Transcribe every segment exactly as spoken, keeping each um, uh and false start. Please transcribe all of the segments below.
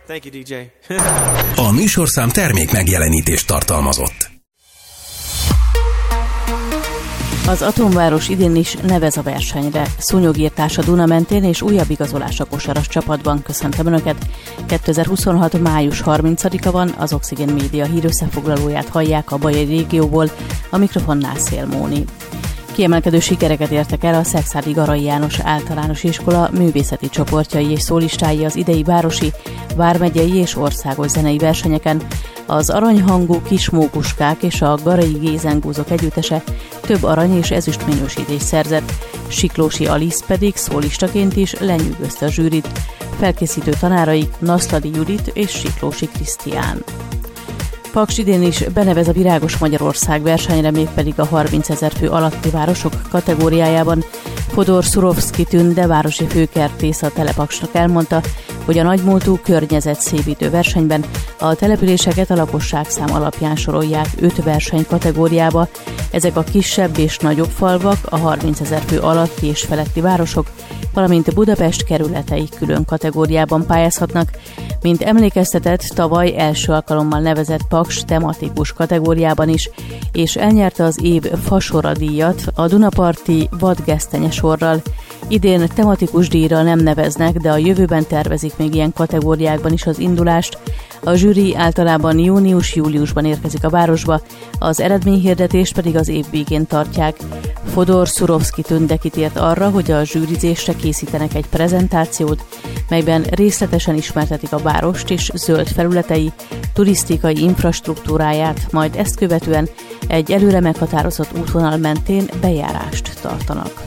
Thank you, dé dzsé. A műsorszám termék megjelenítést tartalmazott. Az Atomváros idén is nevez a versenyre. Szúnyogírtás a Duna mentén és újabb igazolás a kosaras csapatban. Köszöntöm Önöket! kétezer-huszonhat. május harmincadika van, az Oxigén Média hírösszefoglalóját hallják a Bajai régióból, a mikrofonnál Szél Móni. Kiemelkedő sikereket értek el a Szekszárdi Garai János Általános Iskola művészeti csoportjai és szólistái az idei városi, vármegyei és országos zenei versenyeken. Az aranyhangú Kismókuskák és a Garai Gézengúzok együttese több arany és ezüst minősítést szerzett, Siklósi Alisz pedig szólistaként is lenyűgözte a zsűrit. Felkészítő tanáraik Naszladi Judit és Siklósi Krisztián. Paks idén is benevez a Virágos Magyarország versenyre, mégpedig a harmincezer fő alatti városok kategóriájában. Fodor Szurovszki Tünde városi főkertész a Telepaksnak elmondta, hogy a nagymúltú környezetszépítő versenyben a településeket a lakosságszám alapján sorolják öt verseny kategóriába. Ezek a kisebb és nagyobb falvak, a harmincezer fő alatti és feletti városok, valamint Budapest kerületei külön kategóriában pályázhatnak. Mint emlékeztetett, tavaly első alkalommal nevezett Paks tematikus kategóriában is, és elnyerte az év Fasora díjat a Dunaparti vadgesztenye sorral. Idén tematikus díjra nem neveznek, de a jövőben tervezik még ilyen kategóriákban is az indulást. A zsűri általában június-júliusban érkezik a városba, az eredményhirdetést pedig az év végén tartják. Fodor Szurovszki Tünde kitért arra, hogy a zsűrizésre készítenek egy prezentációt, melyben részletesen ismertetik a várost és zöld felületei, turisztikai infrastruktúráját, majd ezt követően egy előre meghatározott útvonal mentén bejárást tartanak.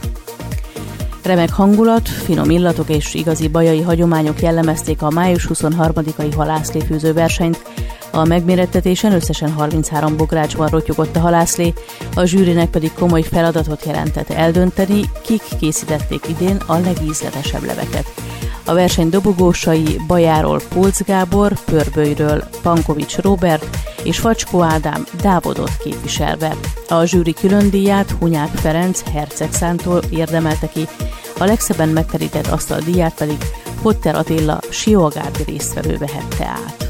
Remek hangulat, finom illatok és igazi bajai hagyományok jellemezték a május huszonharmadikai halászléfőző versenyt. A megmérettetésen összesen harminchárom bográcsban rottyogott a halászlé, a zsűrinek pedig komoly feladatot jelentett eldönteni, kik készítették idén a legízletesebb leveket. A verseny dobogósai Bajáról Pólcz Gábor, Pörbölyről Pankovics Róbert és Facskó Ádám Dávodot képviselve. A zsűri külön díját Hunyák Ferenc Hercegszántól érdemelte ki, a legszebben megterített asztaldíját pedig Potter Attila Siógárdi résztvevő vehette át.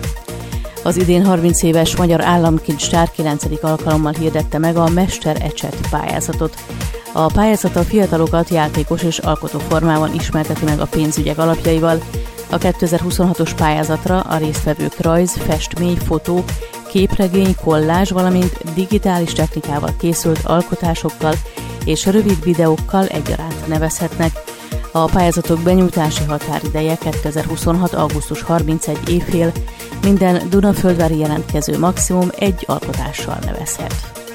Az idén harminc éves Magyar Államkincstár kilencedik alkalommal hirdette meg a Mester Ecset pályázatot. A pályázat a fiatalokat játékos és alkotó formában ismerteti meg a pénzügyek alapjaival. A kétezer-huszonhatos pályázatra a résztvevők rajz, festmény, fotó, képregény, kollázs, valamint digitális technikával készült alkotásokkal és rövid videókkal egyaránt nevezhetnek. A pályázatok benyújtási határideje kétezer-huszonhat. augusztus harmincegyedike éjfél, minden dunaföldvári jelentkező maximum egy alkotással nevezhet.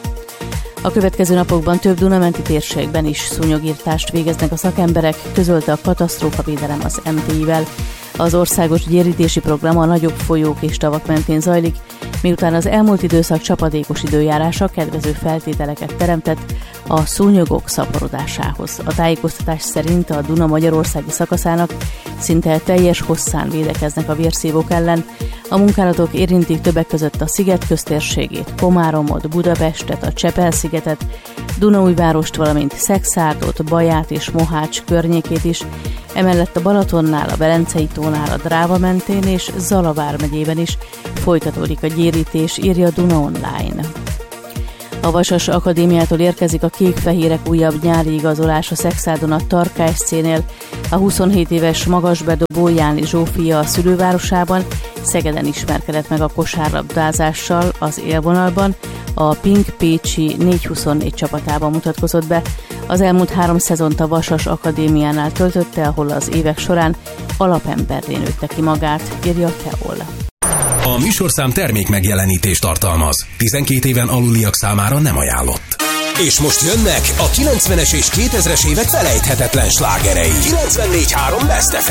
A következő napokban több dunamenti térségben is szúnyogírtást végeznek a szakemberek, közölte a katasztrófavédelem az em té i-vel. Az országos gyérítési program a nagyobb folyók és tavak mentén zajlik, miután az elmúlt időszak csapadékos időjárása kedvező feltételeket teremtett a szúnyogok szaporodásához. A tájékoztatás szerint a Duna magyarországi szakaszának szinte teljes hosszán védekeznek a vérszívók ellen. A munkálatok érintik többek között a sziget köztérségét, Komáromot, Budapestet, a Csepel-szigetet, Dunaújvárost, valamint Szekszárdot, Baját és Mohács környékét is, emellett a Balatonnál, a Velencei-tónál, a Dráva mentén és Zala vármegyében is folytatódik a gyérítés, írja Duna Online. A Vasas Akadémiától érkezik a kék-fehérek újabb nyári igazolás a Szekszárdon a Tarka es cé-nél. A huszonhét éves magasbedobó Jáni Zsófia a szülővárosában Szegeden ismerkedett meg a kosárlabdázással az élvonalban, a Pink Pécsi négy huszonnégy csapatában mutatkozott be. Az elmúlt három szezont a Vasas Akadémiánál töltötte, ahol az évek során alapemberré nőtte ki magát, írja Teol. A műsorszám termék megjelenítést tartalmaz. tizenkét éven aluliak számára nem ajánlott. És most jönnek a kilencvenes és kétezres évek felejthetetlen slágerei. kilencvennégy három Best ef em.